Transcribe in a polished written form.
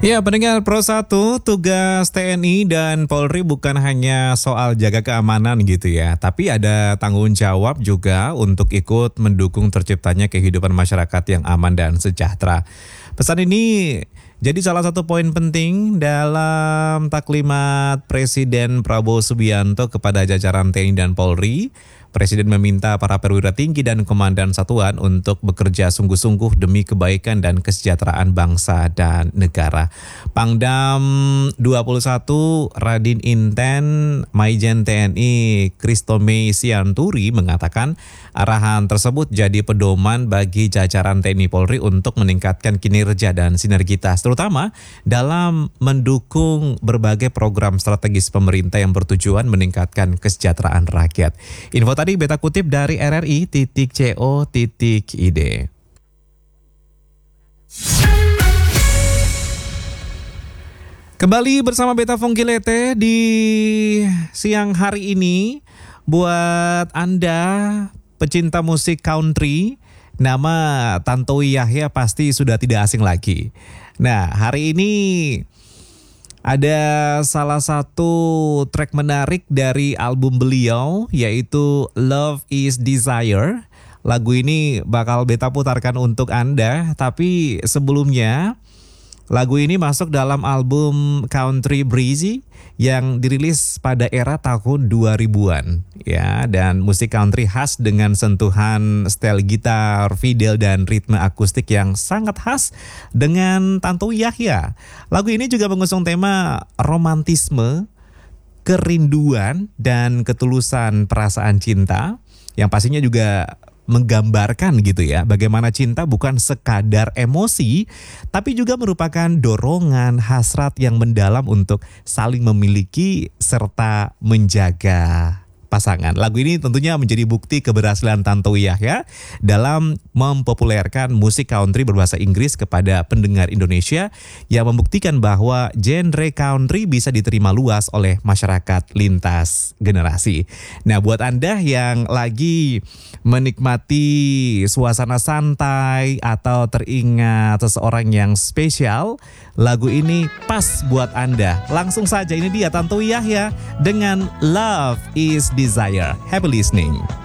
Ya, pendengar Pro 1, tugas TNI dan Polri bukan hanya soal jaga keamanan gitu ya, tapi ada tanggung jawab juga untuk ikut mendukung terciptanya kehidupan masyarakat yang aman dan sejahtera. Pesan ini jadi salah satu poin penting dalam taklimat Presiden Prabowo Subianto kepada jajaran TNI dan Polri. Presiden meminta para perwira tinggi dan komandan satuan untuk bekerja sungguh-sungguh demi kebaikan dan kesejahteraan bangsa dan negara. Pangdam 21 Radin Inten Maijen TNI Kristome Sianturi mengatakan arahan tersebut jadi pedoman bagi jajaran TNI Polri untuk meningkatkan kinerja dan sinergitas, terutama dalam mendukung berbagai program strategis pemerintah yang bertujuan meningkatkan kesejahteraan rakyat. Info tadi beta kutip dari rri.co.id. Kembali bersama Beta Fonggilete di siang hari ini. Buat Anda pecinta musik country, nama Tantowi Yahya pasti sudah tidak asing lagi. Nah, hari ini ada salah satu track menarik dari album beliau, yaitu Love is Desire. Lagu ini bakal beta putarkan untuk Anda, tapi sebelumnya lagu ini masuk dalam album Country Breezy yang dirilis pada era tahun 2000-an ya, dan musik country khas dengan sentuhan style gitar, fidel dan ritme akustik yang sangat khas dengan Tantowi Yahya. Lagu ini juga mengusung tema romantisme, kerinduan dan ketulusan perasaan cinta yang pastinya juga menggambarkan gitu ya, bagaimana cinta bukan sekadar emosi, tapi juga merupakan dorongan hasrat yang mendalam untuk saling memiliki serta menjaga pasangan. Lagu ini tentunya menjadi bukti keberhasilan Tantowi Yahya dalam mempopulerkan musik country berbahasa Inggris kepada pendengar Indonesia, yang membuktikan bahwa genre country bisa diterima luas oleh masyarakat lintas generasi. Nah, buat Anda yang lagi menikmati suasana santai atau teringat seseorang yang spesial, lagu ini pas buat Anda. Langsung saja, ini dia Tantowi Yahya dengan Love is Desire. Happy listening.